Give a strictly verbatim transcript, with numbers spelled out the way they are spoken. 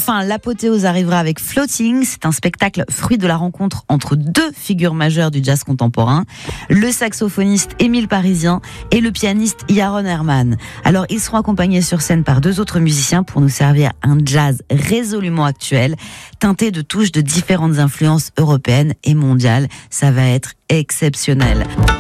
Enfin, l'apothéose arrivera avec Floating. C'est un spectacle fruit de la rencontre entre deux figures majeures du jazz contemporain, le saxophoniste Émile Parisien et le pianiste Yaron Herman. Alors, ils seront accompagnés sur scène par deux autres musiciens pour nous servir un jazz résolument actuel, teinté de touches de différentes influences européennes et mondiales. Ça va être exceptionnel.